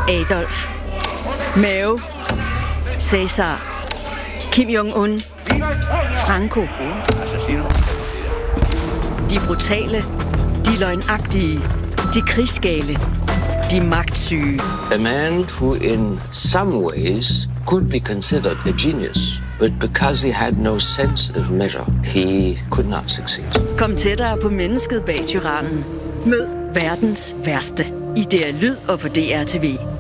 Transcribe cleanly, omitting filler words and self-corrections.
Adolf, Mao, Cæsar, Kim Jong-un, Franco. De brutale, de løgnagtige, de krigsgale, de magtsyge. A man who in some ways could be considered a genius, but because he had no sense of measure, he could not succeed. Kom tættere på mennesket bag tyrannen. Mød verdens værste i DR Lyd og på DR TV.